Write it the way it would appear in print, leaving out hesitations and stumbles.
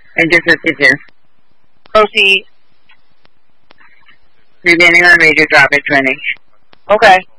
and just assistance. Proceed. Remaining on radio drop at 20. Okay.